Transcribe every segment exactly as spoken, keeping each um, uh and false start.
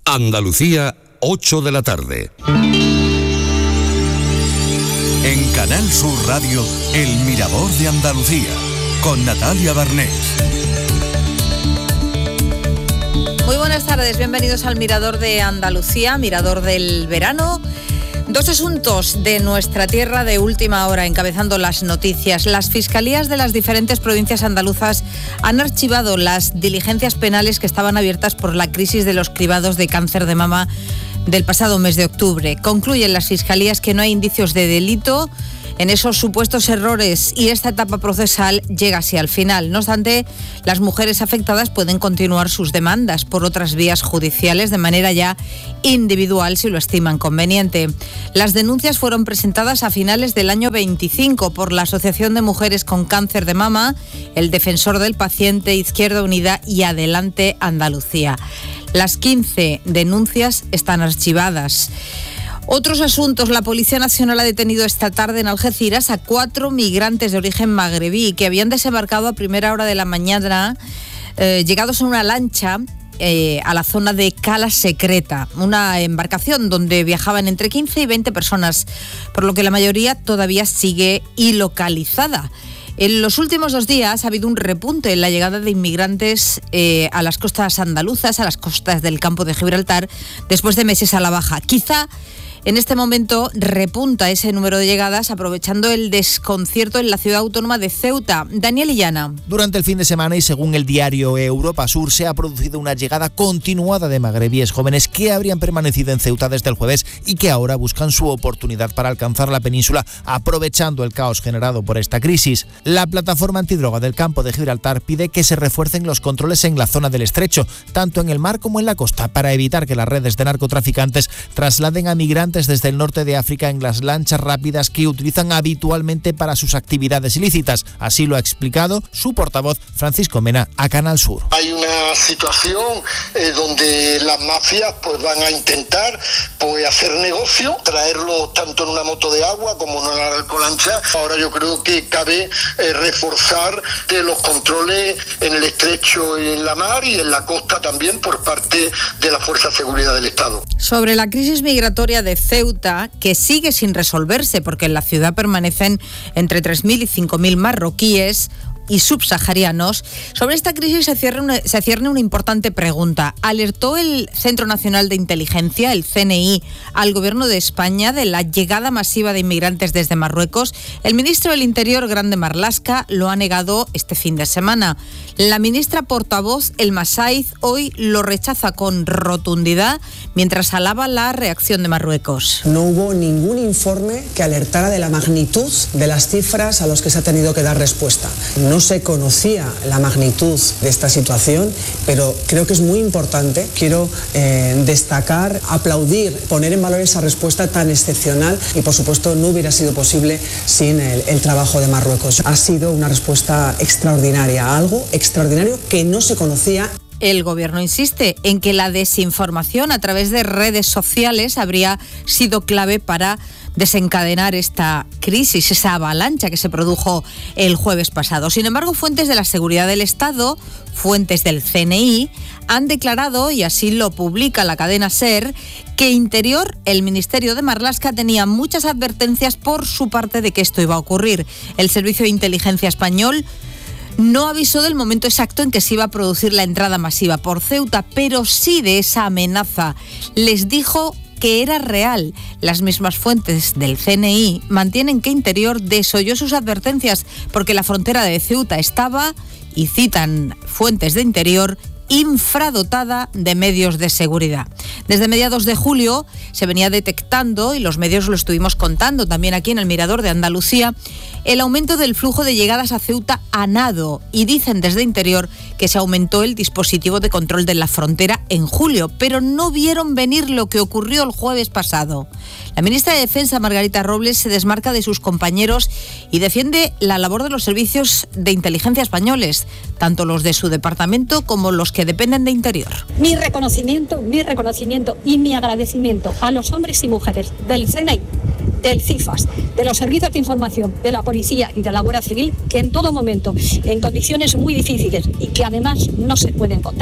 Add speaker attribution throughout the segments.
Speaker 1: Andalucía, ocho de la tarde.
Speaker 2: En Canal Sur Radio, El Mirador de Andalucía, con Natalia Barnés.
Speaker 3: Muy buenas tardes, bienvenidos al Mirador de Andalucía, Mirador del verano. Dos asuntos de nuestra tierra de última hora encabezando las noticias. Las fiscalías de las diferentes provincias andaluzas han archivado las diligencias penales que estaban abiertas por la crisis de los cribados de cáncer de mama del pasado mes de octubre. Concluyen las fiscalías que no hay indicios de delito en esos supuestos errores y esta etapa procesal llega así al final. No obstante, las mujeres afectadas pueden continuar sus demandas por otras vías judiciales de manera ya individual si lo estiman conveniente. Las denuncias fueron presentadas a finales del año veinticinco por la Asociación de Mujeres con Cáncer de Mama, el Defensor del Paciente, Izquierda Unida y Adelante Andalucía. Las quince denuncias están archivadas. Otros asuntos. La Policía Nacional ha detenido esta tarde en Algeciras a cuatro migrantes de origen magrebí que habían desembarcado a primera hora de la mañana, eh, llegados en una lancha eh, a la zona de Cala Secreta, una embarcación donde viajaban entre quince y veinte personas, por lo que la mayoría todavía sigue ilocalizada. En los últimos dos días ha habido un repunte en la llegada de inmigrantes eh, a las costas andaluzas, a las costas del campo de Gibraltar, después de meses a la baja. Quizá en este momento repunta ese número de llegadas aprovechando el desconcierto en la ciudad autónoma de Ceuta. Daniel Illana.
Speaker 4: Durante el fin de semana y según el diario Europa Sur se ha producido una llegada continuada de magrebíes jóvenes que habrían permanecido en Ceuta desde el jueves y que ahora buscan su oportunidad para alcanzar la península aprovechando el caos generado por esta crisis. La plataforma antidroga del campo de Gibraltar pide que se refuercen los controles en la zona del estrecho, tanto en el mar como en la costa, para evitar que las redes de narcotraficantes trasladen a migrantes desde el norte de África en las lanchas rápidas que utilizan habitualmente para sus actividades ilícitas. Así lo ha explicado su portavoz Francisco Mena a Canal Sur.
Speaker 5: Hay una situación eh, donde las mafias pues van a intentar pues hacer negocio, traerlo tanto en una moto de agua como en una narcolancha. Ahora yo creo que cabe eh, reforzar de los controles en el estrecho y en la mar y en la costa también por parte de la Fuerza de Seguridad del Estado.
Speaker 3: Sobre la crisis migratoria de Ceuta, que sigue sin resolverse porque en la ciudad permanecen entre tres mil y cinco mil marroquíes y subsaharianos. Sobre esta crisis se cierne, una, se cierne una importante pregunta. ¿Alertó el Centro Nacional de Inteligencia, el C N I, al Gobierno de España de la llegada masiva de inmigrantes desde Marruecos? El ministro del Interior, Grande Marlaska, lo ha negado este fin de semana. La ministra portavoz, Elma Saiz, hoy lo rechaza con rotundidad, mientras alaba la reacción de Marruecos.
Speaker 6: No hubo ningún informe que alertara de la magnitud de las cifras a los que se ha tenido que dar respuesta. No se conocía la magnitud de esta situación, pero creo que es muy importante. Quiero eh, destacar, aplaudir, poner en valor esa respuesta tan excepcional y, por supuesto, no hubiera sido posible sin el, el trabajo de Marruecos. Ha sido una respuesta extraordinaria, algo extraordinario que no se conocía.
Speaker 3: El Gobierno insiste en que la desinformación a través de redes sociales habría sido clave para desencadenar esta crisis, esa avalancha que se produjo el jueves pasado. Sin embargo, fuentes de la Seguridad del Estado, fuentes del C N I, han declarado, y así lo publica la cadena SER, que Interior, el Ministerio de Marlaska, tenía muchas advertencias por su parte de que esto iba a ocurrir. El Servicio de Inteligencia español no avisó del momento exacto en que se iba a producir la entrada masiva por Ceuta, pero sí de esa amenaza. Les dijo que era real. Las mismas fuentes del C N I mantienen que Interior desoyó sus advertencias porque la frontera de Ceuta estaba, y citan fuentes de Interior, infradotada de medios de seguridad. Desde mediados de julio se venía detectando, y los medios lo estuvimos contando también aquí en el Mirador de Andalucía, el aumento del flujo de llegadas a Ceuta a nado, y dicen desde Interior que se aumentó el dispositivo de control de la frontera en julio, pero no vieron venir lo que ocurrió el jueves pasado. La ministra de Defensa, Margarita Robles, se desmarca de sus compañeros y defiende la labor de los servicios de inteligencia españoles, tanto los de su departamento como los que dependen de Interior.
Speaker 7: Mi reconocimiento, mi reconocimiento y mi agradecimiento a los hombres y mujeres del C N I, del CIFAS, de los servicios de información, de la policía y de la Guardia Civil, que en todo momento, en condiciones muy difíciles y que además no se pueden contar,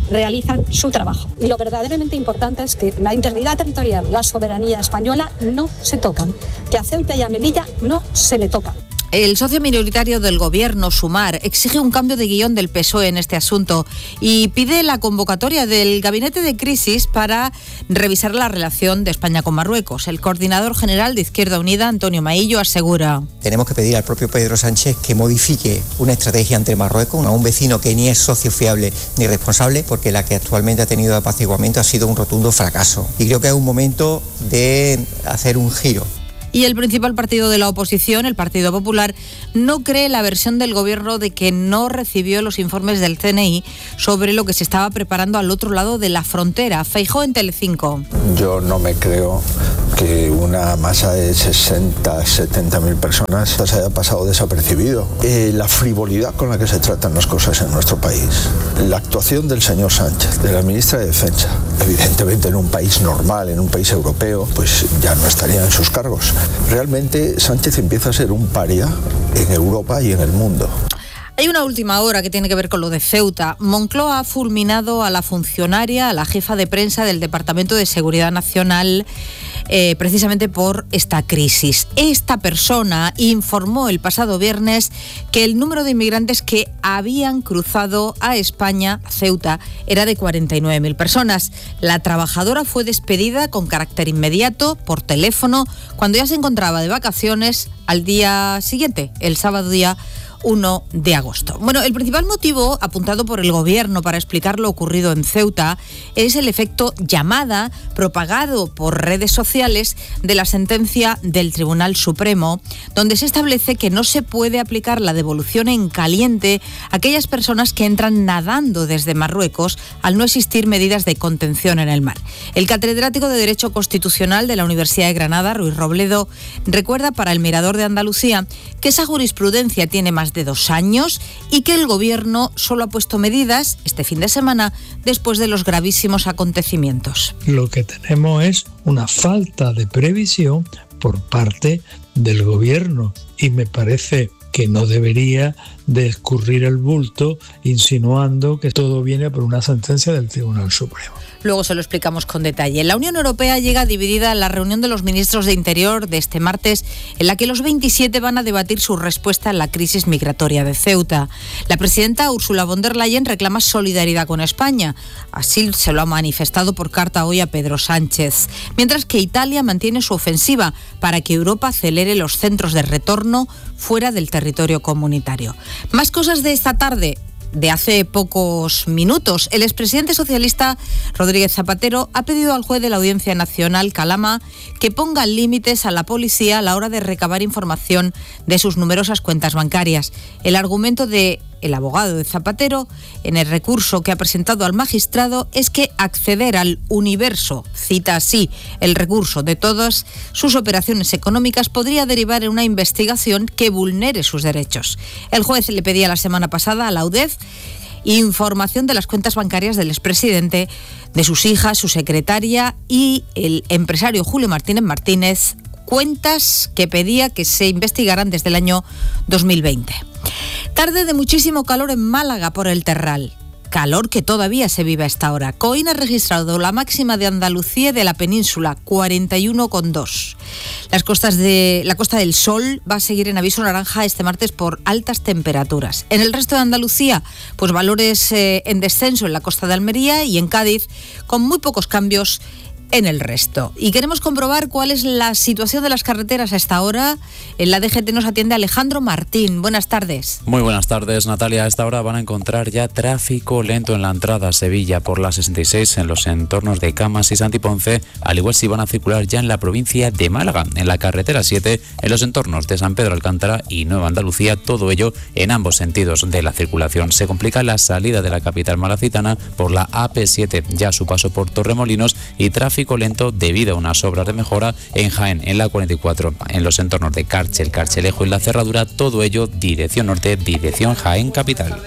Speaker 7: realizan su trabajo. Y lo verdaderamente importante es que la integridad territorial, la soberanía española no se tocan, que a Ceuta y a Melilla no se le toca.
Speaker 3: El socio minoritario del gobierno, Sumar, exige un cambio de guión del P S O E en este asunto y pide la convocatoria del gabinete de crisis para revisar la relación de España con Marruecos. El coordinador general de Izquierda Unida, Antonio Maillo, asegura:
Speaker 8: tenemos que pedir al propio Pedro Sánchez que modifique una estrategia ante Marruecos, a un vecino que ni es socio fiable ni responsable, porque la que actualmente ha tenido de apaciguamiento ha sido un rotundo fracaso. Y creo que es un momento de hacer un giro.
Speaker 3: Y el principal partido de la oposición, el Partido Popular, no cree la versión del gobierno de que no recibió los informes del C N I sobre lo que se estaba preparando al otro lado de la frontera. Feijóo en Telecinco.
Speaker 9: Yo no me creo que una masa de sesenta, setenta mil personas se haya pasado desapercibido. Eh, la frivolidad con la que se tratan las cosas en nuestro país, la actuación del señor Sánchez, de la ministra de Defensa, evidentemente en un país normal, en un país europeo, pues ya no estaría en sus cargos. Realmente Sánchez empieza a ser un paria en Europa y en el mundo.
Speaker 3: Hay una última hora que tiene que ver con lo de Ceuta. Moncloa ha fulminado a la funcionaria, a la jefa de prensa del Departamento de Seguridad Nacional, eh, precisamente por esta crisis. Esta persona informó el pasado viernes que el número de inmigrantes que habían cruzado a España, a Ceuta, era de cuarenta y nueve mil personas. La trabajadora fue despedida con carácter inmediato por teléfono cuando ya se encontraba de vacaciones al día siguiente, el sábado día uno de agosto. Bueno, el principal motivo apuntado por el gobierno para explicar lo ocurrido en Ceuta es el efecto llamada propagado por redes sociales de la sentencia del Tribunal Supremo, donde se establece que no se puede aplicar la devolución en caliente a aquellas personas que entran nadando desde Marruecos al no existir medidas de contención en el mar. El catedrático de Derecho Constitucional de la Universidad de Granada, Ruiz Robledo, recuerda para El Mirador de Andalucía que esa jurisprudencia tiene más de dos años y que el gobierno solo ha puesto medidas este fin de semana después de los gravísimos acontecimientos.
Speaker 10: Lo que tenemos es una falta de previsión por parte del gobierno y me parece que no debería de escurrir el bulto insinuando que todo viene por una sentencia del Tribunal Supremo.
Speaker 3: Luego se lo explicamos con detalle. La Unión Europea llega dividida a la reunión de los ministros de Interior de este martes, en la que los veintisiete van a debatir su respuesta a la crisis migratoria de Ceuta. La presidenta Ursula von der Leyen reclama solidaridad con España. Así se lo ha manifestado por carta hoy a Pedro Sánchez. Mientras que Italia mantiene su ofensiva para que Europa acelere los centros de retorno fuera del territorio comunitario. Más cosas de esta tarde. De hace pocos minutos, el expresidente socialista Rodríguez Zapatero ha pedido al juez de la Audiencia Nacional, Calama, que ponga límites a la policía a la hora de recabar información de sus numerosas cuentas bancarias. El argumento de el abogado de Zapatero en el recurso que ha presentado al magistrado es que acceder al universo, cita así el recurso, de todas sus operaciones económicas podría derivar en una investigación que vulnere sus derechos. El juez le pedía la semana pasada a la UDEF información de las cuentas bancarias del expresidente, de sus hijas, su secretaria y el empresario Julio Martínez Martínez, cuentas que pedía que se investigaran desde el año dos mil veinte. Tarde de muchísimo calor en Málaga por el terral. Calor que todavía se vive a esta hora. Coín ha registrado la máxima de Andalucía y de la península, cuarenta y uno coma dos. Las costas de la Costa del Sol va a seguir en aviso naranja este martes por altas temperaturas. En el resto de Andalucía, pues valores eh, en descenso en la costa de Almería y en Cádiz, con muy pocos cambios en el resto. Y queremos comprobar cuál es la situación de las carreteras a esta hora. En la D G T nos atiende Alejandro Martín. Buenas tardes.
Speaker 11: Muy buenas tardes, Natalia. A esta hora van a encontrar ya tráfico lento en la entrada a Sevilla por la sesenta y seis en los entornos de Camas y Santiponce, al igual si van a circular ya en la provincia de Málaga, en la carretera siete, en los entornos de San Pedro Alcántara y Nueva Andalucía, todo ello en ambos sentidos de la circulación. Se complica la salida de la capital malacitana por la A P siete, ya a su paso por Torremolinos, y tráfico lento debido a unas obras de mejora en Jaén, en la cuarenta y cuatro, en los entornos de Cárchel, Carchelejo y La Cerradura, todo ello dirección norte, dirección Jaén capital.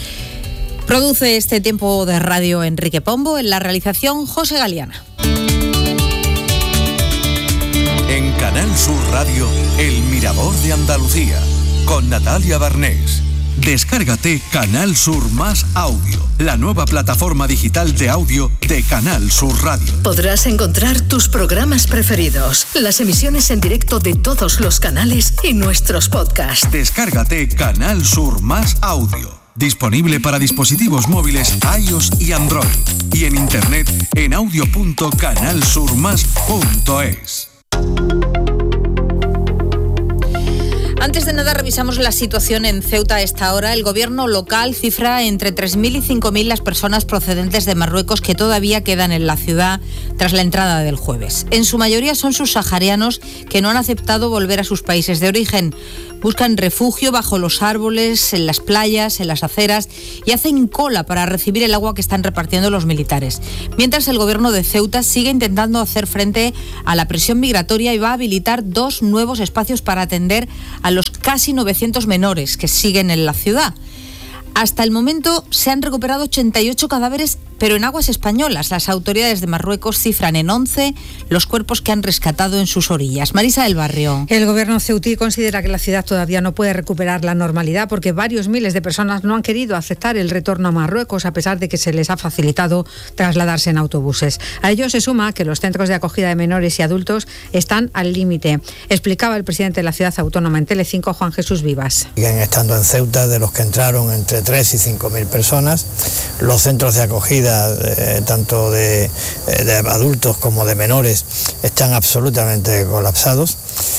Speaker 3: Produce este tiempo de radio Enrique Pombo, en la realización José Galiana.
Speaker 2: En Canal Sur Radio, El Mirador de Andalucía, con Natalia Barnés. Descárgate Canal Sur Más Audio, la nueva plataforma digital de audio de Canal Sur Radio.
Speaker 12: Podrás encontrar tus programas preferidos, las emisiones en directo de todos los canales y nuestros podcasts.
Speaker 2: Descárgate Canal Sur Más Audio. Disponible para dispositivos móviles iOS y Android. Y en internet en audio punto canal sur más punto es.
Speaker 3: Antes de nada, revisamos la situación en Ceuta a esta hora. El gobierno local cifra entre tres mil y cinco mil las personas procedentes de Marruecos que todavía quedan en la ciudad tras la entrada del jueves. En su mayoría son subsaharianos que no han aceptado volver a sus países de origen. Buscan refugio bajo los árboles, en las playas, en las aceras y hacen cola para recibir el agua que están repartiendo los militares. Mientras, el gobierno de Ceuta sigue intentando hacer frente a la presión migratoria y va a habilitar dos nuevos espacios para atender a los casi novecientos menores que siguen en la ciudad. Hasta el momento se han recuperado ochenta y ocho cadáveres, pero en aguas españolas. Las autoridades de Marruecos cifran en once los cuerpos que han rescatado en sus orillas. Marisa del Barrio.
Speaker 13: El gobierno ceutí considera que la ciudad todavía no puede recuperar la normalidad porque varios miles de personas no han querido aceptar el retorno a Marruecos a pesar de que se les ha facilitado trasladarse en autobuses. A ello se suma que los centros de acogida de menores y adultos están al límite. Explicaba el presidente de la ciudad autónoma en Telecinco, Juan Jesús Vivas.
Speaker 14: Siguen estando en Ceuta de los que entraron entre tres y cinco mil personas. Los centros de acogida Eh, tanto de, eh, de adultos como de menores están absolutamente colapsados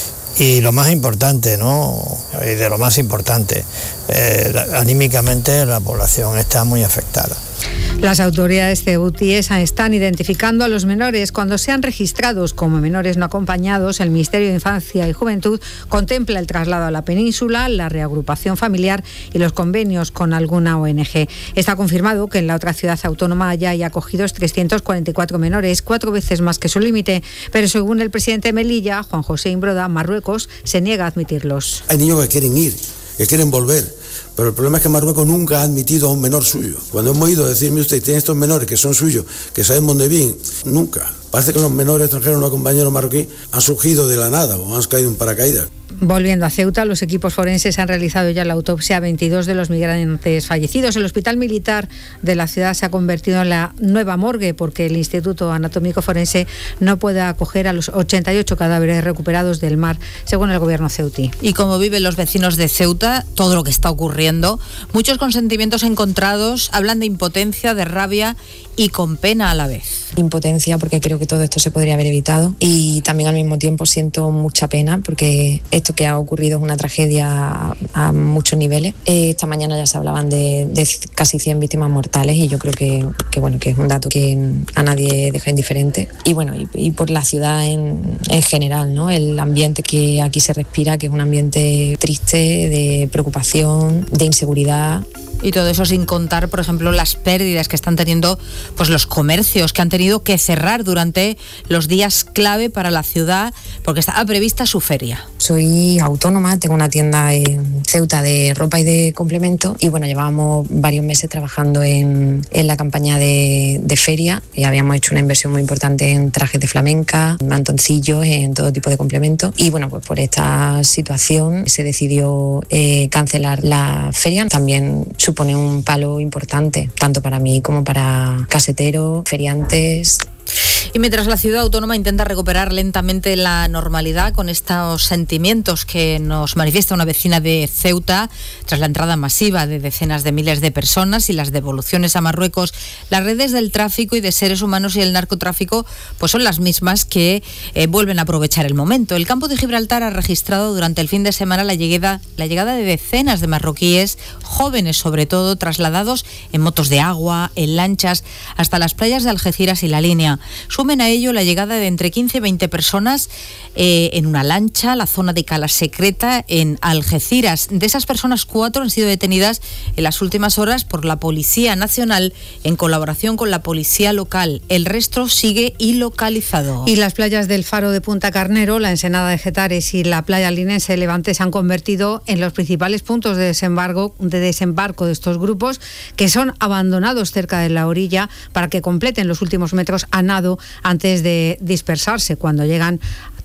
Speaker 14: y lo más importante, ¿no? Y de lo más importante, eh, anímicamente la población está muy afectada.
Speaker 13: Las autoridades ceutíes están identificando a los menores. Cuando sean registrados como menores no acompañados, el Ministerio de Infancia y Juventud contempla el traslado a la península, la reagrupación familiar y los convenios con alguna O N G. Está confirmado que en la otra ciudad autónoma ya hay acogidos trescientos cuarenta y cuatro menores, cuatro veces más que su límite, pero según el presidente de Melilla, Juan José Imbroda, Marruecos se niega a admitirlos.
Speaker 15: Hay niños que quieren ir, que quieren volver. Pero el problema es que Marruecos nunca ha admitido a un menor suyo. Cuando hemos oído decirme usted, tiene estos menores que son suyos, que saben dónde viven, nunca. Parece que los menores extranjeros, no compañeros marroquíes, han surgido de la nada o han caído en paracaídas.
Speaker 13: Volviendo a Ceuta, los equipos forenses han realizado ya la autopsia a veintidós de los migrantes fallecidos. El hospital militar de la ciudad se ha convertido en la nueva morgue porque el Instituto Anatómico Forense no puede acoger a los ochenta y ocho cadáveres recuperados del mar, según el gobierno ceutí.
Speaker 3: Y como viven los vecinos de Ceuta, todo lo que está ocurriendo, muchos con sentimientos encontrados hablan de impotencia, de rabia y con pena a la vez.
Speaker 16: Impotencia porque creo que todo esto se podría haber evitado y también al mismo tiempo siento mucha pena porque esto que ha ocurrido es una tragedia a, a muchos niveles. Eh, esta mañana ya se hablaban de, de casi cien víctimas mortales y yo creo que, que, bueno, que es un dato que a nadie deja indiferente. Y bueno, y, y por la ciudad en, en general, ¿no? El ambiente que aquí se respira, que es un ambiente triste, de preocupación, de inseguridad.
Speaker 3: Y todo eso sin contar, por ejemplo, las pérdidas que están teniendo pues los comercios que han tenido que cerrar durante los días clave para la ciudad porque estaba prevista su feria.
Speaker 16: Soy autónoma, tengo una tienda en Ceuta de ropa y de complementos y bueno, llevábamos varios meses trabajando en, en la campaña de, de feria y habíamos hecho una inversión muy importante en trajes de flamenca, mantoncillos, en todo tipo de complementos y bueno, pues por esta situación se decidió eh, cancelar la feria. También supone un palo importante, tanto para mí como para caseteros, feriantes.
Speaker 3: Y mientras la ciudad autónoma intenta recuperar lentamente la normalidad con estos sentimientos que nos manifiesta una vecina de Ceuta tras la entrada masiva de decenas de miles de personas y las devoluciones a Marruecos, las redes del tráfico y de seres humanos y el narcotráfico pues son las mismas que eh, vuelven a aprovechar el momento. El campo de Gibraltar ha registrado durante el fin de semana la llegada, la llegada de decenas de marroquíes, jóvenes sobre todo, trasladados en motos de agua, en lanchas, hasta las playas de Algeciras y La Línea. Sumen a ello la llegada de entre quince y veinte personas eh, en una lancha a la zona de Cala Secreta en Algeciras. De esas personas, cuatro han sido detenidas en las últimas horas por la Policía Nacional en colaboración con la policía local. El resto sigue ilocalizado.
Speaker 13: Y las playas del Faro de Punta Carnero, la Ensenada de Getares y la playa linense de Levante se han convertido en los principales puntos de desembarco, de desembarco de estos grupos que son abandonados cerca de la orilla para que completen los últimos metros a nado antes de dispersarse cuando llegan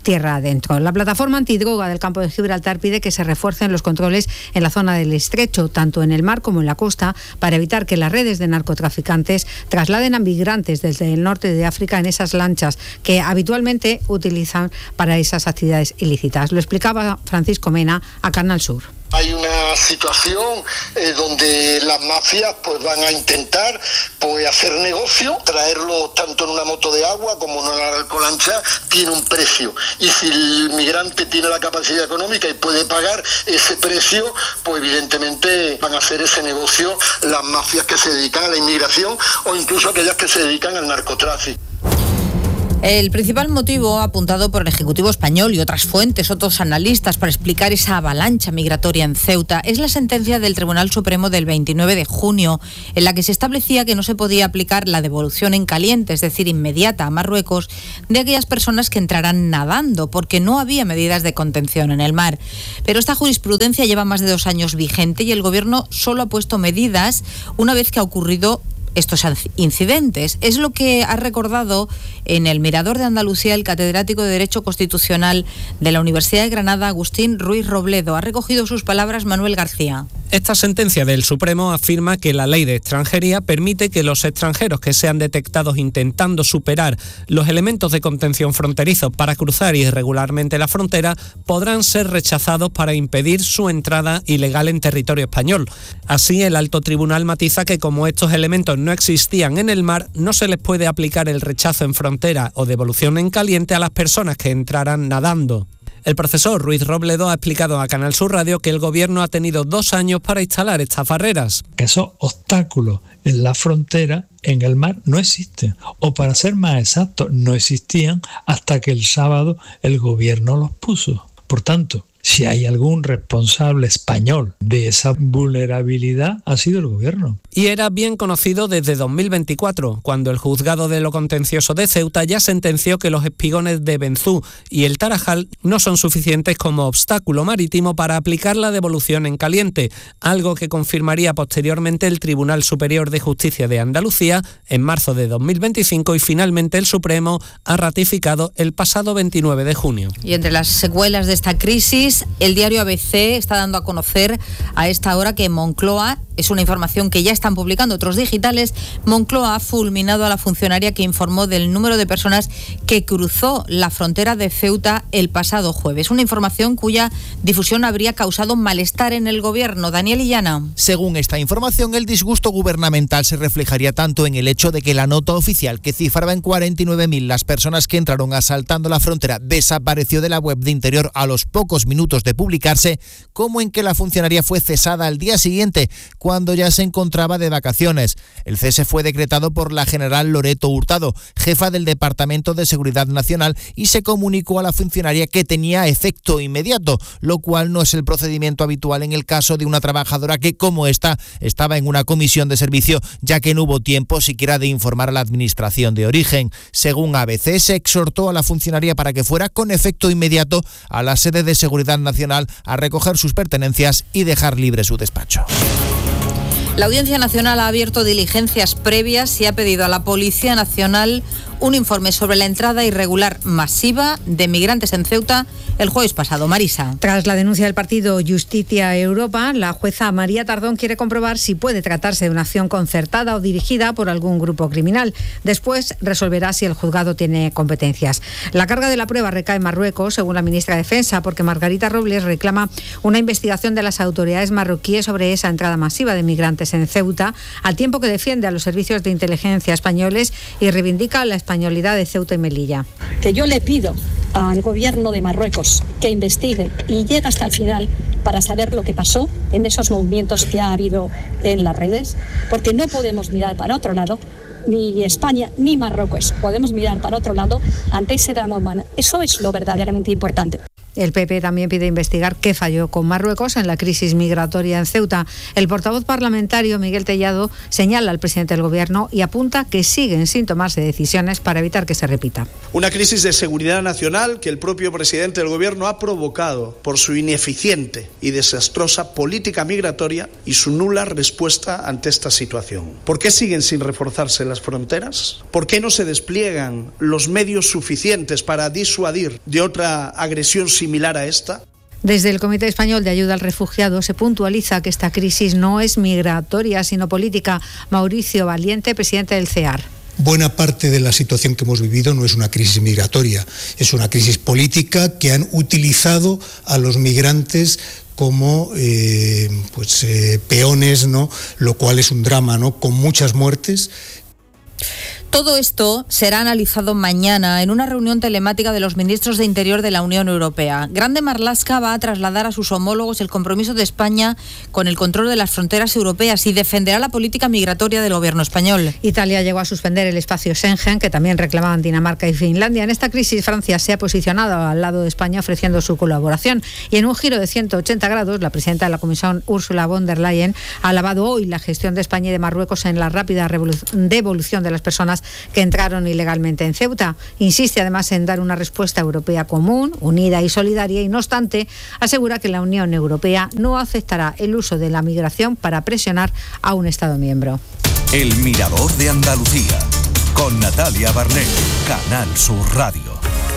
Speaker 13: tierra adentro. La plataforma antidroga del campo de Gibraltar pide que se refuercen los controles en la zona del estrecho, tanto en el mar como en la costa, para evitar que las redes de narcotraficantes trasladen a migrantes desde el norte de África en esas lanchas que habitualmente utilizan para esas actividades ilícitas. Lo explicaba Francisco Mena a Canal Sur.
Speaker 5: Hay una situación eh, donde las mafias pues van a intentar pues hacer negocio, traerlo tanto en una moto de agua como en una alcolancha, tiene un precio. Y si el migrante tiene la capacidad económica y puede pagar ese precio, pues evidentemente van a hacer ese negocio las mafias que se dedican a la inmigración o incluso aquellas que se dedican al narcotráfico.
Speaker 3: El principal motivo apuntado por el Ejecutivo español y otras fuentes, otros analistas, para explicar esa avalancha migratoria en Ceuta es la sentencia del Tribunal Supremo del veintinueve de junio, en la que se establecía que no se podía aplicar la devolución en caliente, es decir, inmediata a Marruecos, de aquellas personas que entrarán nadando, porque no había medidas de contención en el mar. Pero esta jurisprudencia lleva más de dos años vigente y el Gobierno solo ha puesto medidas una vez que ha ocurrido estos incidentes. Es lo que ha recordado en el Mirador de Andalucía el catedrático de Derecho Constitucional de la Universidad de Granada, Agustín Ruiz Robledo. Ha recogido sus palabras Manuel García.
Speaker 17: Esta sentencia del Supremo afirma que la ley de extranjería permite que los extranjeros que sean detectados intentando superar los elementos de contención fronterizos para cruzar irregularmente la frontera podrán ser rechazados para impedir su entrada ilegal en territorio español. Así, el alto tribunal matiza que como estos elementos no existían en el mar, no se les puede aplicar el rechazo en frontera o devolución en caliente a las personas que entraran nadando. El profesor Ruiz Robledo ha explicado a Canal Sur Radio que el Gobierno ha tenido dos años para instalar estas barreras.
Speaker 10: Que esos obstáculos en la frontera, en el mar, no existen. O para ser más exacto, no existían hasta que el sábado el Gobierno los puso. Por tanto, si hay algún responsable español de esa vulnerabilidad, ha sido el Gobierno.
Speaker 17: Y era bien conocido desde dos mil veinticuatro, cuando el Juzgado de lo Contencioso de Ceuta ya sentenció que los espigones de Benzú y el Tarajal no son suficientes como obstáculo marítimo para aplicar la devolución en caliente, algo que confirmaría posteriormente el Tribunal Superior de Justicia de Andalucía en marzo de dos mil veinticinco y finalmente el Supremo ha ratificado el pasado veintinueve de junio.
Speaker 3: Y entre las secuelas de esta crisis, el diario A B C está dando a conocer a esta hora que Moncloa, es una información que ya están publicando otros digitales, Moncloa ha fulminado a la funcionaria que informó del número de personas que cruzó la frontera de Ceuta el pasado jueves. Una información cuya difusión habría causado malestar en el Gobierno. Daniel Illana.
Speaker 4: Según esta información, el disgusto gubernamental se reflejaría tanto en el hecho de que la nota oficial, que cifraba en cuarenta y nueve mil las personas que entraron asaltando la frontera, desapareció de la web de Interior a los pocos minutos de publicarse, como en que la funcionaria fue cesada al día siguiente, cuando ya se encontraba de vacaciones. El cese fue decretado por la general Loreto Hurtado, jefa del Departamento de Seguridad Nacional, y se comunicó a la funcionaria que tenía efecto inmediato, lo cual no es el procedimiento habitual en el caso de una trabajadora que, como esta, estaba en una comisión de servicio, ya que no hubo tiempo siquiera de informar a la administración de origen. Según A B C, se exhortó a la funcionaria para que fuera con efecto inmediato a la sede de Seguridad Nacional a recoger sus pertenencias y dejar libre su despacho.
Speaker 3: La Audiencia Nacional ha abierto diligencias previas y ha pedido a la Policía Nacional un informe sobre la entrada irregular masiva de migrantes en Ceuta el jueves pasado. Marisa.
Speaker 13: Tras la denuncia del partido Justicia Europa, la jueza María Tardón quiere comprobar si puede tratarse de una acción concertada o dirigida por algún grupo criminal. Después resolverá si el juzgado tiene competencias. La carga de la prueba recae en Marruecos, según la ministra de Defensa, porque Margarita Robles reclama una investigación de las autoridades marroquíes sobre esa entrada masiva de migrantes en Ceuta, al tiempo que defiende a los servicios de inteligencia españoles y reivindica la españolidad de Ceuta y Melilla.
Speaker 7: Que yo le pido al gobierno de Marruecos que investigue y llegue hasta el final para saber lo que pasó en esos movimientos que ha habido en las redes, porque no podemos mirar para otro lado, ni España ni Marruecos podemos mirar para otro lado ante ese drama humano. Eso es lo verdaderamente importante.
Speaker 13: El P P también pide investigar qué falló con Marruecos en la crisis migratoria en Ceuta. El portavoz parlamentario Miguel Tellado señala al presidente del Gobierno y apunta que siguen sin tomarse decisiones para evitar que se repita.
Speaker 18: Una crisis de seguridad nacional que el propio presidente del Gobierno ha provocado por su ineficiente y desastrosa política migratoria y su nula respuesta ante esta situación. ¿Por qué siguen sin reforzarse las fronteras? ¿Por qué no se despliegan los medios suficientes para disuadir de otra agresión similar a esta?
Speaker 13: Desde el Comité Español de Ayuda al Refugiado se puntualiza que esta crisis no es migratoria, sino política. Mauricio Valiente, presidente del C E A R.
Speaker 19: Buena parte de la situación que hemos vivido no es una crisis migratoria, es una crisis política que han utilizado a los migrantes como eh, pues, eh, peones, ¿no? Lo cual es un drama, ¿no? Con muchas muertes.
Speaker 3: Todo esto será analizado mañana en una reunión telemática de los ministros de Interior de la Unión Europea. Grande Marlaska va a trasladar a sus homólogos el compromiso de España con el control de las fronteras europeas y defenderá la política migratoria del gobierno español.
Speaker 13: Italia llegó a suspender el espacio Schengen, que también reclamaban Dinamarca y Finlandia. En esta crisis, Francia se ha posicionado al lado de España ofreciendo su colaboración. Y en un giro de ciento ochenta grados, la presidenta de la Comisión, Ursula von der Leyen, ha alabado hoy la gestión de España y de Marruecos en la rápida devolución de las personas que entraron ilegalmente en Ceuta. Insiste además en dar una respuesta europea común, unida y solidaria y, no obstante, asegura que la Unión Europea no aceptará el uso de la migración para presionar a un Estado miembro.
Speaker 2: El Mirador de Andalucía, con Natalia Barnett, Canal Sur Radio.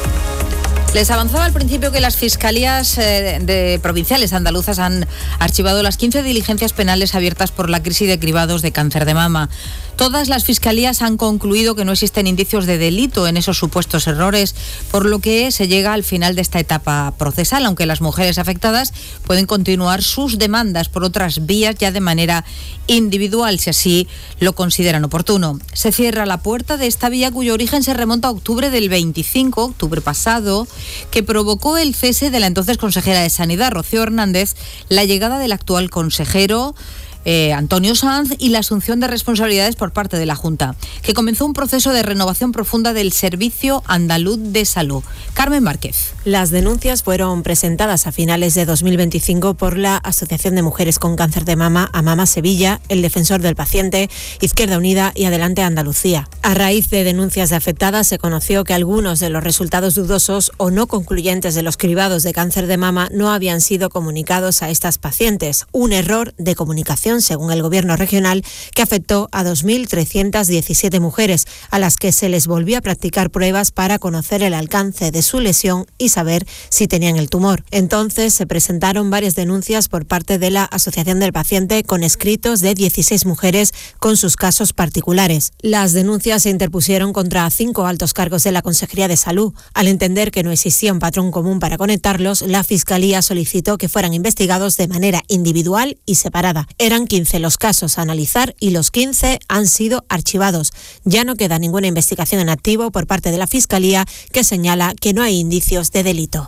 Speaker 3: Les avanzaba al principio que las fiscalías eh, de provinciales andaluzas han archivado las quince diligencias penales abiertas por la crisis de cribados de cáncer de mama. Todas las fiscalías han concluido que no existen indicios de delito en esos supuestos errores, por lo que se llega al final de esta etapa procesal, aunque las mujeres afectadas pueden continuar sus demandas por otras vías ya de manera individual, si así lo consideran oportuno. Se cierra la puerta de esta vía, cuyo origen se remonta a octubre del veinticinco, octubre pasado, que provocó el cese de la entonces consejera de Sanidad, Rocío Hernández, la llegada del actual consejero Eh, Antonio Sanz y la asunción de responsabilidades por parte de la Junta, que comenzó un proceso de renovación profunda del Servicio Andaluz de Salud. Carmen Márquez.
Speaker 20: Las denuncias fueron presentadas a finales de dos mil veinticinco por la Asociación de Mujeres con Cáncer de Mama, AMAMA Sevilla, el Defensor del Paciente, Izquierda Unida y Adelante Andalucía. A raíz de denuncias de afectadas se conoció que algunos de los resultados dudosos o no concluyentes de los cribados de cáncer de mama no habían sido comunicados a estas pacientes, un error de comunicación según el Gobierno regional, que afectó a dos mil trescientas diecisiete mujeres, a las que se les volvió a practicar pruebas para conocer el alcance de su lesión y saber si tenían el tumor. Entonces se presentaron varias denuncias por parte de la Asociación del Paciente con escritos de dieciséis mujeres con sus casos particulares. Las denuncias se interpusieron contra cinco altos cargos de la Consejería de Salud. Al entender que no existía un patrón común para conectarlos, la Fiscalía solicitó que fueran investigados de manera individual y separada. Eran quince los casos a analizar y los quince han sido archivados. Ya no queda ninguna investigación en activo por parte de la Fiscalía, que señala que no hay indicios de delito.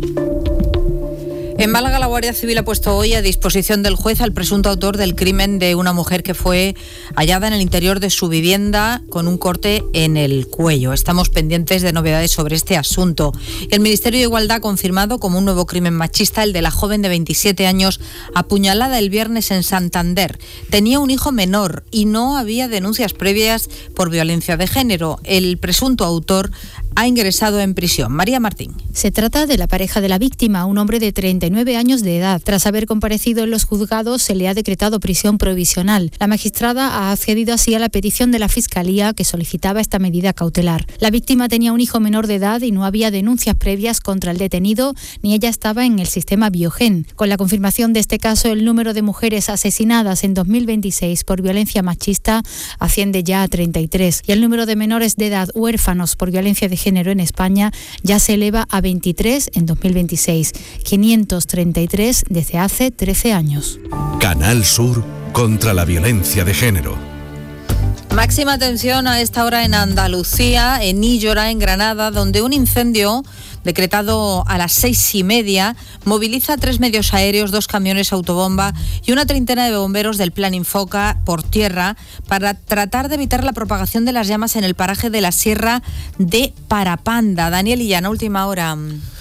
Speaker 3: En Málaga, la Guardia Civil ha puesto hoy a disposición del juez al presunto autor del crimen de una mujer que fue hallada en el interior de su vivienda con un corte en el cuello. Estamos pendientes de novedades sobre este asunto. El Ministerio de Igualdad ha confirmado como un nuevo crimen machista el de la joven de veintisiete años apuñalada el viernes en Santander. Tenía un hijo menor y no había denuncias previas por violencia de género. El presunto autor ha ingresado en prisión. María Martín.
Speaker 21: Se trata de la pareja de la víctima, un hombre de treinta y nueve años de edad. Tras haber comparecido en los juzgados, se le ha decretado prisión provisional. La magistrada ha accedido así a la petición de la Fiscalía, que solicitaba esta medida cautelar. La víctima tenía un hijo menor de edad y no había denuncias previas contra el detenido, ni ella estaba en el sistema Biogen. Con la confirmación de este caso, el número de mujeres asesinadas en dos mil veintiséis por violencia machista asciende ya a treinta y tres, y el número de menores de edad huérfanos por violencia de género en España ya se eleva a veintitrés en dos mil veintiséis, quinientos treinta y tres desde hace trece años.
Speaker 2: Canal Sur contra la violencia de género.
Speaker 3: Máxima atención a esta hora en Andalucía, en Íllora, en Granada, donde un incendio decretado a las seis y media moviliza tres medios aéreos, dos camiones autobomba y una treintena de bomberos del Plan Infoca por tierra para tratar de evitar la propagación de las llamas en el paraje de la Sierra de Parapanda. Daniel Illana, última hora.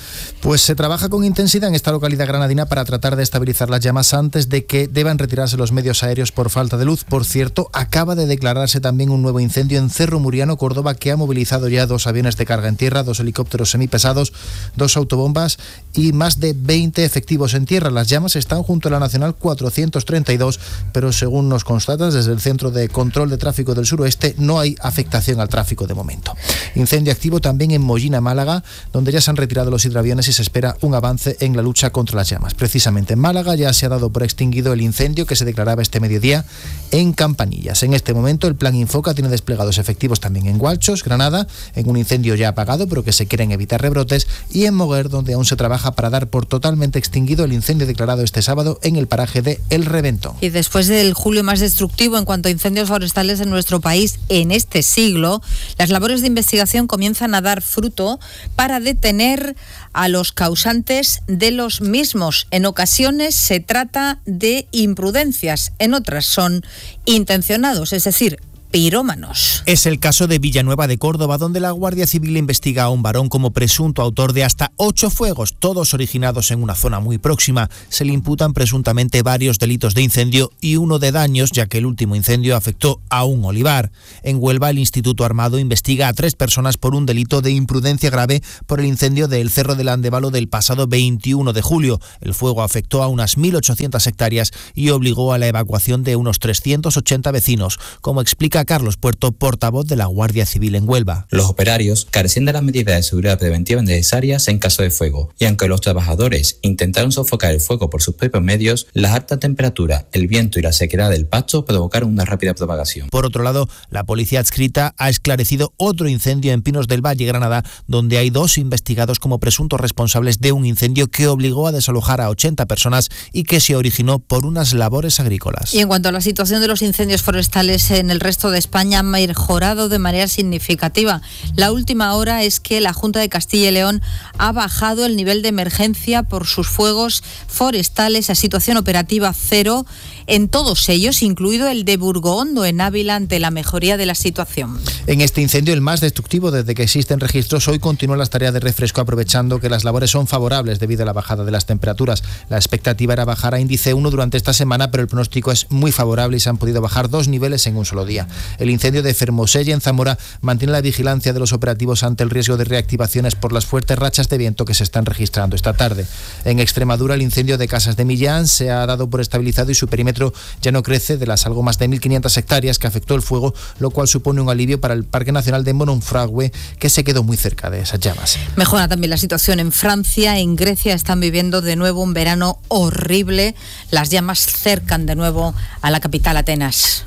Speaker 4: Pues se trabaja con intensidad en esta localidad granadina para tratar de estabilizar las llamas antes de que deban retirarse los medios aéreos por falta de luz. Por cierto, acaba de declararse también un nuevo incendio en Cerro Muriano, Córdoba, que ha movilizado ya dos aviones de carga en tierra, dos helicópteros semipesados, dos autobombas y más de veinte efectivos en tierra. Las llamas están junto a la Nacional cuatrocientos treinta y dos, pero según nos constatan desde el Centro de Control de Tráfico del Suroeste, no hay afectación al tráfico de momento. Incendio activo también en Mollina, Málaga, donde ya se han retirado los hidroaviones y se espera un avance en la lucha contra las llamas. Precisamente en Málaga ya se ha dado por extinguido el incendio que se declaraba este mediodía en Campanillas. En este momento el Plan Infoca tiene desplegados efectivos también en Gualchos, Granada, en un incendio ya apagado pero que se quieren evitar rebrotes, y en Moguer, donde aún se trabaja para dar por totalmente extinguido el incendio declarado este sábado en el paraje de El Reventón.
Speaker 3: Y después del julio más destructivo en cuanto a incendios forestales en nuestro país en este siglo, las labores de investigación comienzan a dar fruto para detener a los causantes de los mismos. En ocasiones se trata de imprudencias, en otras son intencionados, es decir, pirómanos.
Speaker 4: Es el caso de Villanueva de Córdoba, donde la Guardia Civil investiga a un varón como presunto autor de hasta ocho fuegos, todos originados en una zona muy próxima. Se le imputan presuntamente varios delitos de incendio y uno de daños, ya que el último incendio afectó a un olivar. En Huelva, el Instituto Armado investiga a tres personas por un delito de imprudencia grave por el incendio del Cerro del Andévalo del pasado veintiuno de julio. El fuego afectó a unas mil ochocientas hectáreas y obligó a la evacuación de unos trescientos ochenta vecinos, como explica Carlos Puerto, portavoz de la Guardia Civil en Huelva.
Speaker 1: Los operarios carecían de las medidas de seguridad preventiva necesarias en caso de fuego, y aunque los trabajadores intentaron sofocar el fuego por sus propios medios, la alta temperatura, el viento y la sequedad del pasto provocaron una rápida propagación.
Speaker 4: Por otro lado, la policía adscrita ha esclarecido otro incendio en Pinos del Valle, Granada, donde hay dos investigados como presuntos responsables de un incendio que obligó a desalojar a ochenta personas y que se originó por unas labores agrícolas.
Speaker 3: Y en cuanto a la situación de los incendios forestales en el resto de España, ha mejorado de manera significativa. La última hora es que la Junta de Castilla y León ha bajado el nivel de emergencia por sus fuegos forestales a situación operativa cero en todos ellos, incluido el de Burgohondo en Ávila, ante la mejoría de la situación.
Speaker 4: En este incendio, el más destructivo desde que existen registros, hoy continúan las tareas de refresco, aprovechando que las labores son favorables debido a la bajada de las temperaturas. La expectativa era bajar a índice uno durante esta semana, pero el pronóstico es muy favorable y se han podido bajar dos niveles en un solo día. El incendio de Fermoselle en Zamora mantiene la vigilancia de los operativos ante el riesgo de reactivaciones por las fuertes rachas de viento que se están registrando esta tarde. En Extremadura, el incendio de Casas de Millán se ha dado por estabilizado y su perímetro ya no crece de las algo más de mil quinientas hectáreas que afectó el fuego, lo cual supone un alivio para el Parque Nacional de Mononfragüe, que se quedó muy cerca de esas llamas.
Speaker 3: Mejora también la situación en Francia. En Grecia están viviendo de nuevo un verano horrible. Las llamas cercan de nuevo a la capital, Atenas.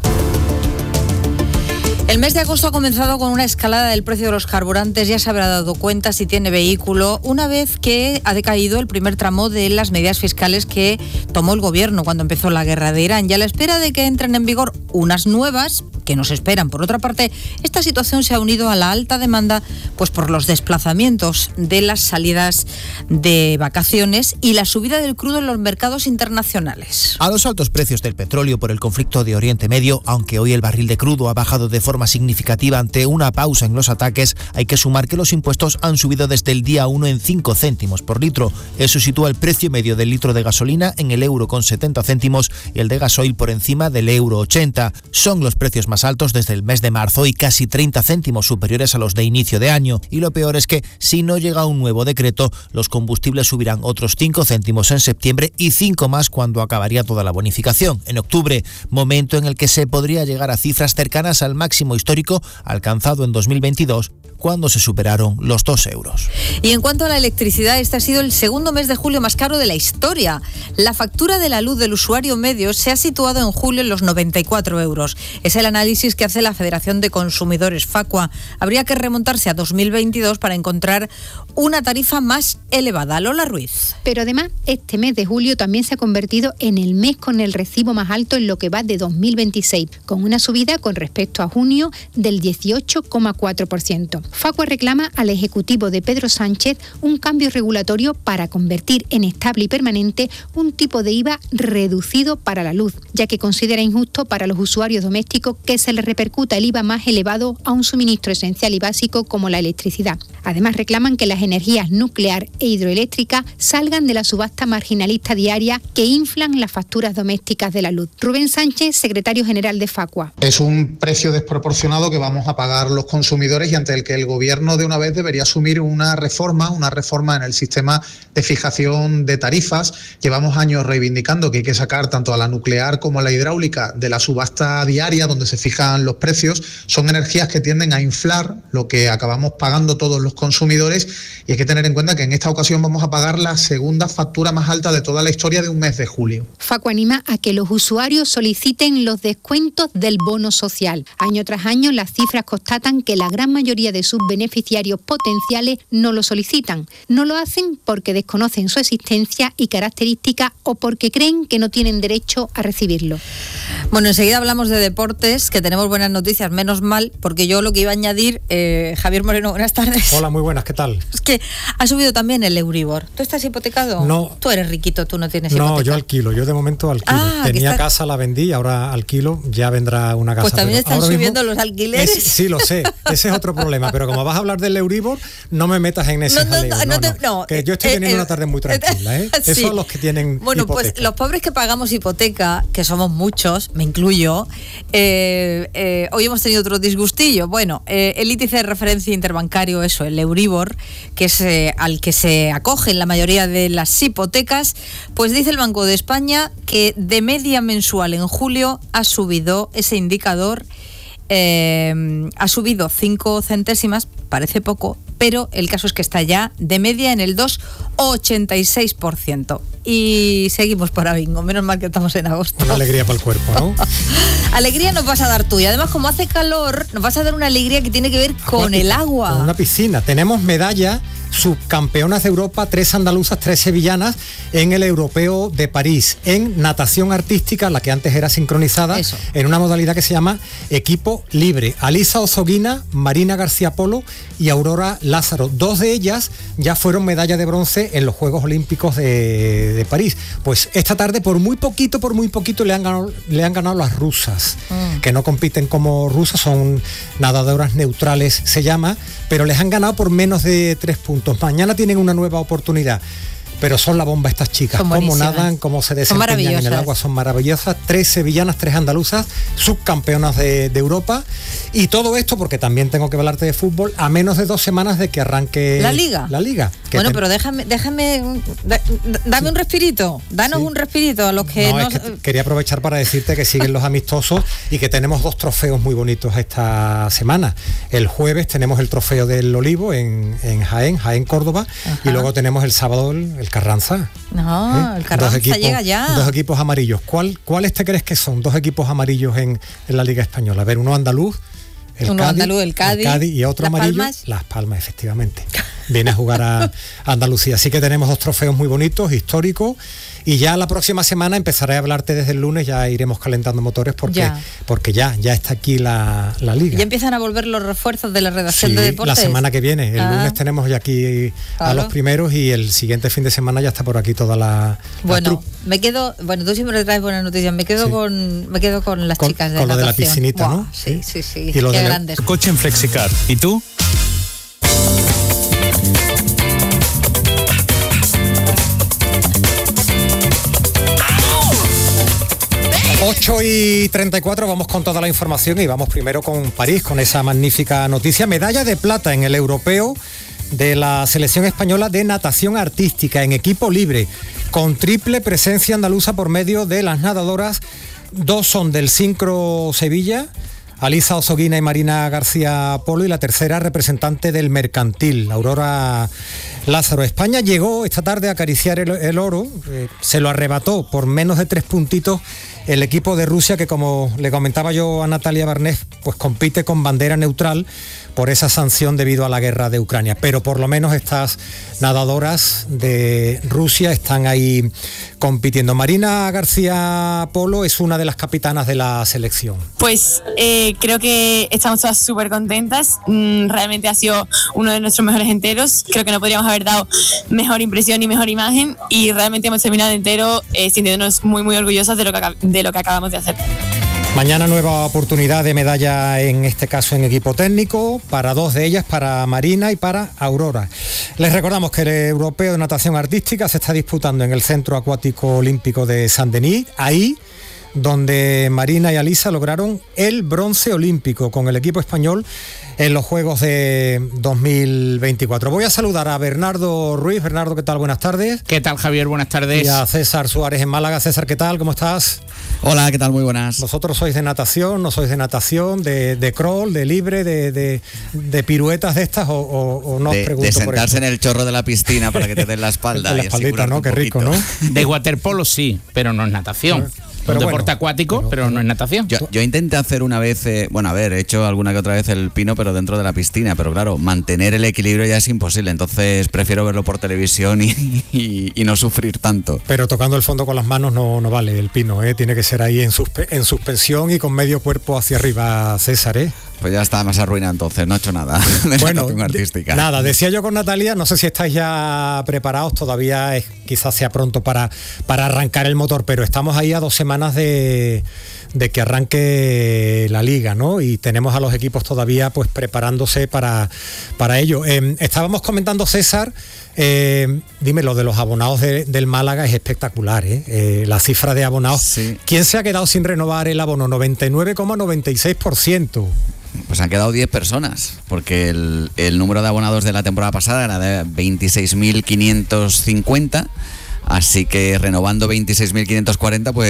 Speaker 3: El mes de agosto ha comenzado con una escalada del precio de los carburantes. Ya se habrá dado cuenta si tiene vehículo, una vez que ha decaído el primer tramo de las medidas fiscales que tomó el gobierno cuando empezó la guerra de Irán. Y a la espera de que entren en vigor unas nuevas, que nos esperan. Por otra parte, esta situación se ha unido a la alta demanda pues por los desplazamientos de las salidas de vacaciones y la subida del crudo en los mercados internacionales.
Speaker 4: A los altos precios del petróleo por el conflicto de Oriente Medio, aunque hoy el barril de crudo ha bajado de forma significativa ante una pausa en los ataques, hay que sumar que los impuestos han subido desde el día uno en cinco céntimos por litro. Eso sitúa el precio medio del litro de gasolina en el euro con setenta céntimos y el de gasoil por encima del euro ochenta. Son los precios más altos desde el mes de marzo y casi treinta céntimos superiores a los de inicio de año. Y lo peor es que si no llega un nuevo decreto, los combustibles subirán otros cinco céntimos en septiembre y cinco más cuando acabaría toda la bonificación, en octubre, momento en el que se podría llegar a cifras cercanas al máximo histórico alcanzado en dos mil veintidós, cuando se superaron los dos euros.
Speaker 3: Y en cuanto a la electricidad, este ha sido el segundo mes de julio más caro de la historia. La factura de la luz del usuario medio se ha situado en julio en los noventa y cuatro euros. Es el análisis que hace la Federación de Consumidores Facua. Habría que remontarse a dos mil veintidós para encontrar una tarifa más elevada. Lola Ruiz.
Speaker 22: Pero además, este mes de julio también se ha convertido en el mes con el recibo más alto en lo que va de dos mil veintiséis, con una subida con respecto a junio del dieciocho coma cuatro por ciento. Facua reclama al Ejecutivo de Pedro Sánchez un cambio regulatorio para convertir en estable y permanente un tipo de I V A reducido para la luz, ya que considera injusto para los usuarios domésticos que se les repercuta el I V A más elevado a un suministro esencial y básico como la electricidad. Además, reclaman que las energías nuclear e hidroeléctrica salgan de la subasta marginalista diaria que inflan las facturas domésticas de la luz. Rubén Sánchez, secretario general de Facua.
Speaker 6: Es un precio desproporcionado que vamos a pagar los consumidores y ante el que el Gobierno de una vez debería asumir una reforma, una reforma en el sistema de fijación de tarifas. Llevamos años reivindicando que hay que sacar tanto a la nuclear como a la hidráulica de la subasta diaria donde se fijan los precios. Son energías que tienden a inflar lo que acabamos pagando todos los consumidores y hay que tener en cuenta que en esta ocasión vamos a pagar la segunda factura más alta de toda la historia de un mes de julio.
Speaker 22: Facua anima a que los usuarios soliciten los descuentos del bono social. Año tras año las cifras constatan que la gran mayoría de sus beneficiarios potenciales no lo solicitan. No lo hacen porque desconocen su existencia y características o porque creen que no tienen derecho a recibirlo.
Speaker 3: Bueno, enseguida hablamos de deportes, que tenemos buenas noticias, menos mal, porque yo lo que iba a añadir, eh, Javier Moreno, buenas tardes.
Speaker 8: Hola, muy buenas, ¿qué tal?
Speaker 3: Es que ha subido también el Euribor. ¿Tú estás hipotecado?
Speaker 8: No.
Speaker 3: Tú eres riquito, tú no tienes hipoteca.
Speaker 8: No, yo alquilo, yo de momento alquilo.
Speaker 3: Ah,
Speaker 8: Tenía
Speaker 3: está...
Speaker 8: casa, la vendí, ahora alquilo, ya vendrá una casa.
Speaker 3: Pues también
Speaker 8: pero
Speaker 3: están subiendo
Speaker 8: mismo,
Speaker 3: los alquileres.
Speaker 8: Es, sí, lo sé, ese es otro problema, pero como vas a hablar del Euribor, no me metas en ese
Speaker 3: no,
Speaker 8: jaleo.
Speaker 3: No, no,
Speaker 8: no,
Speaker 3: te,
Speaker 8: no,
Speaker 3: no,
Speaker 8: que yo estoy teniendo eh, una tarde muy tranquila, ¿eh? Sí. Esos son los que tienen
Speaker 3: Bueno,
Speaker 8: hipoteca.
Speaker 3: Pues los pobres que pagamos hipoteca, que somos muchos, me incluyo, eh, eh, hoy hemos tenido otro disgustillo. Bueno, eh, el índice de referencia interbancario, eso, el Euribor, que es eh, al que se acogen la mayoría de las hipotecas, pues dice el Banco de España que de media mensual en julio ha subido ese indicador, eh, ha subido cinco centésimas, parece poco, pero el caso es que está ya de media en el dos coma ochenta y seis por ciento. Y seguimos para bingo, menos mal que estamos en agosto.
Speaker 8: Una alegría para el cuerpo, ¿no?
Speaker 3: Alegría nos vas a dar tú, y además como hace calor, nos vas a dar una alegría que tiene que ver con Acuática, el agua.
Speaker 8: Con una piscina. Tenemos medalla subcampeonas de Europa, tres andaluzas, tres sevillanas, en el Europeo de París, en natación artística, la que antes era sincronizada, Eso. en una modalidad que se llama equipo libre. Alisa Ozoguina, Marina García Polo y Aurora Lázaro. Dos de ellas ya fueron medalla de bronce en los Juegos Olímpicos de, de París. Pues esta tarde, por muy poquito, por muy poquito, le han ganado, le han ganado las rusas, mm. que no compiten como rusas, son nadadoras neutrales, se llama, pero les han ganado por menos de tres puntos. Mañana tienen una nueva oportunidad, pero son la bomba estas chicas. Cómo nadan, cómo se desempeñan en el agua, son maravillosas. Tres sevillanas, tres andaluzas, subcampeonas de, de Europa. Y todo esto, porque también tengo que hablarte de fútbol, a menos de dos semanas de que arranque
Speaker 3: la liga.
Speaker 8: La liga.
Speaker 3: Bueno, te... pero déjame, déjame, da, dame sí. un respirito, danos sí. un respirito a los que...
Speaker 8: No,
Speaker 3: no...
Speaker 8: Es que quería aprovechar para decirte que siguen los amistosos y que tenemos dos trofeos muy bonitos esta semana. El jueves tenemos el trofeo del Olivo en, en Jaén, Jaén, Córdoba, Ajá. y luego tenemos el sábado el, el Carranza.
Speaker 3: No, ¿eh? El Carranza equipos, llega ya.
Speaker 8: Dos equipos amarillos. ¿Cuál, ¿Cuáles te crees que son? Dos equipos amarillos en, en la Liga Española. A ver, uno andaluz, el
Speaker 3: uno
Speaker 8: Cádiz,
Speaker 3: andaluz, el Cádiz,
Speaker 8: el Cádiz y otro
Speaker 3: Las
Speaker 8: amarillo,
Speaker 3: Palmas.
Speaker 8: Las Palmas, efectivamente. Viene a jugar a Andalucía. Así que tenemos dos trofeos muy bonitos, históricos. Y ya la próxima semana empezaré a hablarte desde el lunes, ya iremos calentando motores porque ya, porque ya, ya está aquí la, la liga.
Speaker 3: Ya empiezan a volver los refuerzos de la redacción
Speaker 8: sí,
Speaker 3: de deportes.
Speaker 8: La semana que viene, el ah. lunes tenemos ya aquí claro. a los primeros y el siguiente fin de semana ya está por aquí toda la.
Speaker 3: Bueno, la me quedo, bueno, tú siempre traes buenas noticias, me quedo sí. con me quedo con las
Speaker 8: con,
Speaker 3: chicas de
Speaker 8: con
Speaker 3: natación.
Speaker 8: Con lo de la piscinita,
Speaker 3: wow,
Speaker 8: ¿no?
Speaker 3: Sí, sí, sí.
Speaker 8: Y lo
Speaker 3: qué
Speaker 8: de
Speaker 3: grandes.
Speaker 23: Coche en Flexicar. ¿Y tú?
Speaker 8: ocho y treinta y cuatro, vamos con toda la información y vamos primero con París, con esa magnífica noticia. Medalla de plata en el europeo de la selección española de natación artística en equipo libre, con triple presencia andaluza por medio de las nadadoras. Dos son del Sincro Sevilla, Alisa Ozoguina y Marina García Polo, y la tercera representante del Mercantil, Aurora Lázaro. España llegó esta tarde a acariciar el, el oro, eh, se lo arrebató por menos de tres puntitos el equipo de Rusia, que como le comentaba yo a Natalia Barnés, pues compite con bandera neutral por esa sanción debido a la guerra de Ucrania. Pero por lo menos estas nadadoras de Rusia están ahí compitiendo. Marina García Polo es una de las capitanas de la selección.
Speaker 24: Pues eh, creo que estamos todas súper contentas. Mm, realmente ha sido uno de nuestros mejores enteros. Creo que no podríamos haber dado mejor impresión y mejor imagen, y realmente hemos terminado entero eh, sintiéndonos muy muy orgullosas de lo que, de lo que acabamos de hacer.
Speaker 8: Mañana nueva oportunidad de medalla, en este caso en equipo técnico, para dos de ellas, para Marina y para Aurora. Les recordamos que el Europeo de Natación Artística se está disputando en el Centro Acuático Olímpico de Saint-Denis, ahí donde Marina y Alisa lograron el bronce olímpico con el equipo español en los Juegos de dos mil veinticuatro. Voy a saludar a Bernardo Ruiz. Bernardo, ¿qué tal? Buenas tardes.
Speaker 9: ¿Qué tal, Javier? Buenas tardes.
Speaker 8: Y a César Suárez en Málaga. César, ¿qué tal? ¿Cómo estás?
Speaker 11: Hola, ¿qué tal? Muy buenas.
Speaker 8: Vosotros sois de natación, no sois de natación, de, de crawl, de libre, de, de, de piruetas de estas, o, o, o no os
Speaker 11: de,
Speaker 8: pregunto
Speaker 11: de
Speaker 8: por
Speaker 11: sentarse
Speaker 8: eso.
Speaker 11: en el chorro de la piscina para que te den la espalda.
Speaker 8: La espaldita, ¿no? Qué rico, ¿no?
Speaker 9: De waterpolo sí, pero no es natación. Pero un deporte bueno, acuático, pero, pero no es natación.
Speaker 11: Yo, yo intenté hacer una vez, eh, bueno, a ver, he hecho alguna que otra vez el pino, pero dentro de la piscina, pero claro, mantener el equilibrio ya es imposible, entonces prefiero verlo por televisión y, y, y no sufrir tanto.
Speaker 8: Pero tocando el fondo con las manos no, no vale el pino, ¿eh? Tiene que ser ahí en, suspe en suspensión y con medio cuerpo hacia arriba, César, ¿eh?
Speaker 11: Pues ya está más arruinado entonces, no he hecho nada de
Speaker 8: bueno,
Speaker 11: natación artística.
Speaker 8: Nada, decía yo con Natalia, no sé si estáis ya preparados, todavía es, quizás sea pronto para, para arrancar el motor, pero estamos ahí a dos semanas de, de que arranque la liga, ¿no? Y tenemos a los equipos todavía pues preparándose para, para ello. Eh, estábamos comentando, César, eh, dime, lo de los abonados de, del Málaga es espectacular, ¿eh? Eh, la cifra de abonados. Sí. ¿Quién se ha quedado sin renovar el abono? noventa y nueve coma noventa y seis por ciento.
Speaker 11: Pues han quedado diez personas, porque el, el número de abonados de la temporada pasada era de veintiséis mil quinientos cincuenta, así que renovando veintiséis mil quinientos cuarenta, pues